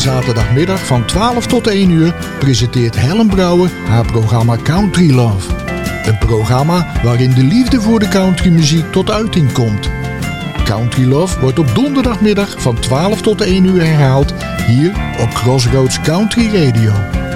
zaterdagmiddag van 12 tot 1 uur presenteert Helen Brouwer haar programma Country Love. Een programma waarin de liefde voor de countrymuziek tot uiting komt. Country Love wordt op donderdagmiddag van 12 tot 1 uur herhaald hier op Crossroads Country Radio.